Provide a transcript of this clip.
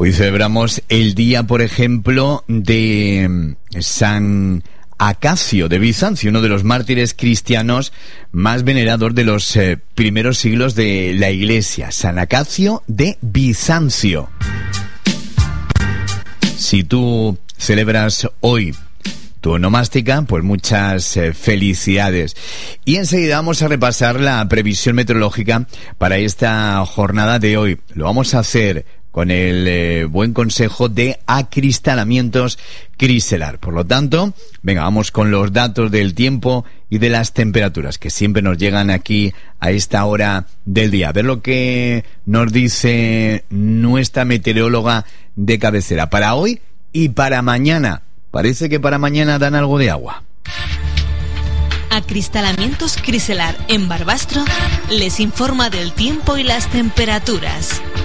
Hoy celebramos el día, por ejemplo, de San Acacio de Bizancio, uno de los mártires cristianos más venerados de los primeros siglos de la Iglesia. San Acacio de Bizancio. Si tú celebras hoy tu onomástica, pues muchas felicidades. Y enseguida vamos a repasar la previsión meteorológica para esta jornada de hoy. Lo vamos a hacer con el buen consejo de Acristalamientos Criselar. Por lo tanto, venga, vamos con los datos del tiempo y de las temperaturas que siempre nos llegan aquí a esta hora del día. A ver lo que nos dice nuestra meteoróloga de cabecera para hoy y para mañana. Parece que para mañana dan algo de agua. Acristalamientos Criselar en Barbastro les informa del tiempo y las temperaturas.